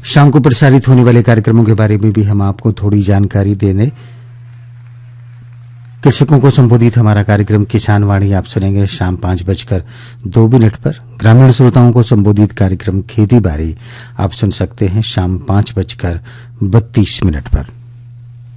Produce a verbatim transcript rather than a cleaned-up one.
शाम को प्रसारित होने वाले कार्यक्रमों के बारे में भी हम आपको थोड़ी जानकारी देने। कृषकों को संबोधित हमारा कार्यक्रम किसान वाणी आप सुनेंगे शाम पांच बजकर दो मिनट पर। ग्रामीण श्रोताओं को संबोधित कार्यक्रम खेती बारी आप सुन सकते हैं शाम पांच बजकर बत्तीस मिनट पर।